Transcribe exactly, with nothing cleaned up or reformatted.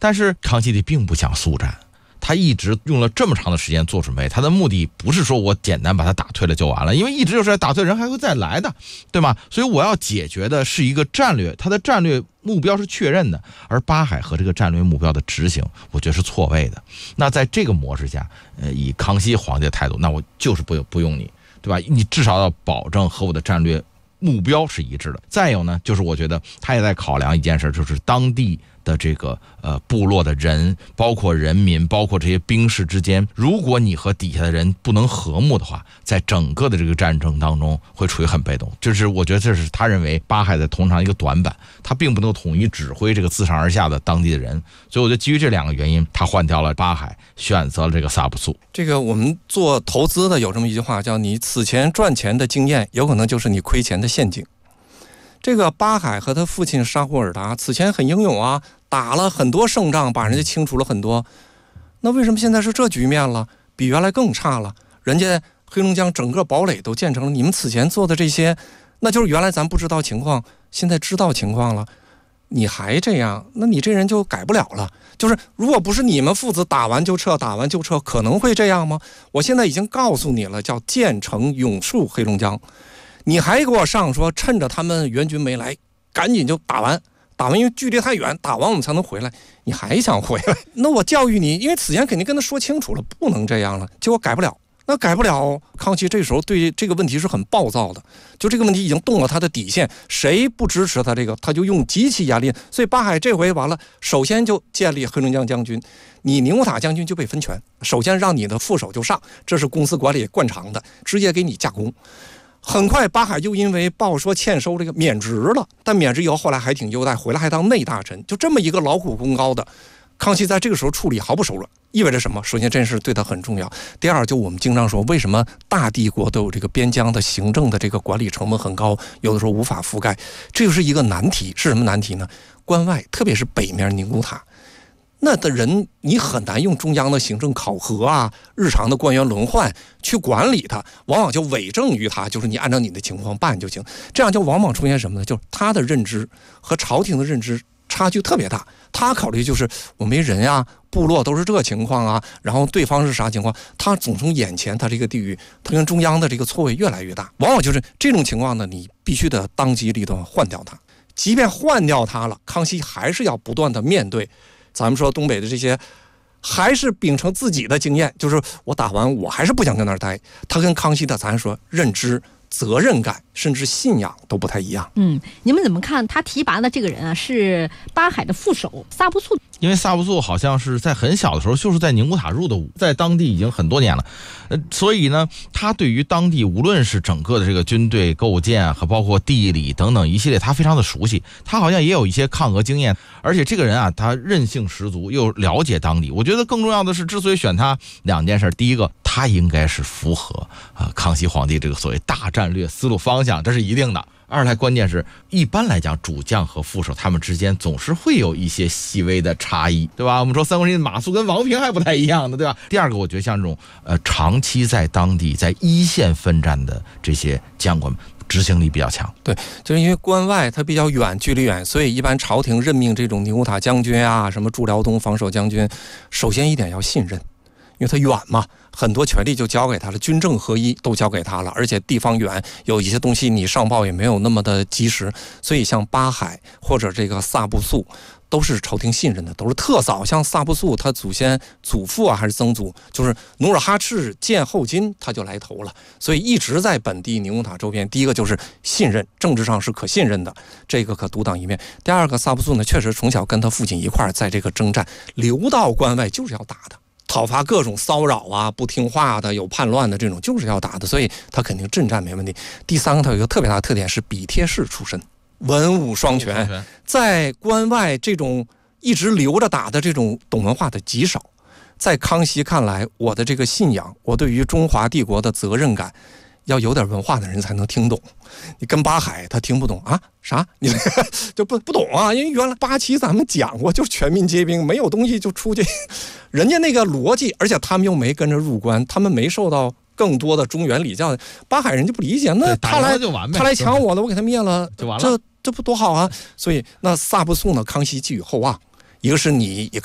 但是康熙帝并不想速战，他一直用了这么长的时间做准备，他的目的不是说我简单把他打退了就完了，因为一直就是打退人还会再来的，对吗？所以我要解决的是一个战略，他的战略目标是确认的，而巴海和这个战略目标的执行，我觉得是错位的。那在这个模式下，呃，以康熙皇帝的态度，那我就是不不用你，对吧？你至少要保证和我的战略目标是一致的。再有呢，就是我觉得他也在考量一件事，就是当地的这个呃部落的人，包括人民，包括这些兵士之间，如果你和底下的人不能和睦的话，在整个的这个战争当中会处于很被动。就是我觉得这是他认为巴海在通常一个短板，他并不能统一指挥这个自上而下的当地的人。所以我觉得基于这两个原因，他换掉了巴海，选择了这个萨布苏。 这个我们做投资的有这么一句话，叫你此前赚钱的经验，有可能就是你亏钱的陷阱。这个巴海和他父亲沙胡尔达此前很英勇啊，打了很多胜仗，把人家清除了很多。那为什么现在是这局面了？比原来更差了。人家黑龙江整个堡垒都建成了，你们此前做的这些，那就是原来咱不知道情况，现在知道情况了，你还这样，那你这人就改不了了。就是如果不是你们父子打完就撤，打完就撤，可能会这样吗？我现在已经告诉你了，叫建成永戍黑龙江。你还给我上说趁着他们援军没来赶紧就打完打完因为距离太远，打完我们才能回来，你还想回来？那我教育你，因为此前肯定跟他说清楚了不能这样了，结果改不了。那改不了，康熙这时候对这个问题是很暴躁的，就这个问题已经动了他的底线，谁不支持他这个他就用极其严厉。所以巴海这回完了，首先就建立黑龙江将军，你宁古塔将军就被分权，首先让你的副手就上，这是公司管理惯常的，直接给你架空。很快巴海就因为报说欠收这个免职了，但免职以后后来还挺优待，回来还当内大臣，就这么一个劳苦功高的康熙在这个时候处理毫不手软，意味着什么？首先这件事对他很重要，第二就我们经常说为什么大帝国都有这个边疆的行政的这个管理成本很高，有的时候无法覆盖，这就是一个难题。是什么难题呢？关外特别是北面宁古塔那的人，你很难用中央的行政考核啊，日常的官员轮换去管理他，往往就委政于他，就是你按照你的情况办就行。这样就往往出现什么呢？就是他的认知和朝廷的认知差距特别大。他考虑就是我没人啊，部落都是这个情况啊，然后对方是啥情况，他总从眼前他这个地域，他跟中央的这个错位越来越大。往往就是这种情况呢，你必须得当机立断换掉他。即便换掉他了，康熙还是要不断的面对。咱们说东北的这些还是秉承自己的经验，就是我打完我还是不想跟那儿待。他跟康熙的咱说认知、责任感甚至信仰都不太一样。 嗯，你们怎么看他提拔的这个人啊？是巴海的副手萨布素。 因为萨布素好像是在很小的时候就是在宁古塔入的伍，在当地已经很多年了，呃，所以呢，他对于当地无论是整个的这个军队构建和包括地理等等一系列，他非常的熟悉。他好像也有一些抗俄经验，而且这个人啊，他韧性十足，又了解当地。我觉得更重要的是，之所以选他，两件事：第一个，他应该是符合啊、呃、康熙皇帝这个所谓大战略思路方向，这是一定的。二来关键是一般来讲主将和副手他们之间总是会有一些细微的差异，对吧？我们说三国时期马谡跟王平还不太一样的，对吧？第二个我觉得像这种呃长期在当地在一线奋战的这些将官们执行力比较强。 对，就是因为关外它比较远，距离远，所以一般朝廷任命这种宁古塔将军啊，什么驻辽东防守将军，首先一点要信任，因为他远嘛，很多权力就交给他了，军政合一都交给他了，而且地方远，有一些东西你上报也没有那么的及时，所以像巴海或者这个萨布素都是朝廷信任的，都是特早。像萨布素他祖先祖父啊还是曾祖，就是努尔哈赤建后金他就来投了，所以一直在本地宁古塔周边。第一个就是信任，政治上是可信任的，这个可独当一面。第二个，萨布素呢确实从小跟他父亲一块在这个征战，流到关外就是要打的，讨伐各种骚扰啊、不听话的、有叛乱的这种，就是要打的，所以他肯定阵战没问题。第三个，他有一个特别大的特点是比贴士出身，文武双全，在关外这种一直留着打的这种懂文化的极少。在康熙看来，我的这个信仰，我对于中华帝国的责任感，要有点文化的人才能听懂。你跟巴海他听不懂啊，啥你就不不懂啊，因为原来八旗咱们讲过，就是全民皆兵，没有东西就出去。人家那个逻辑，而且他们又没跟着入关，他们没受到更多的中原礼教，巴海人就不理解，那他来他来抢我的，我给他灭了就完了，这这不多好啊！所以那萨布素呢，康熙寄予厚望，一个是你也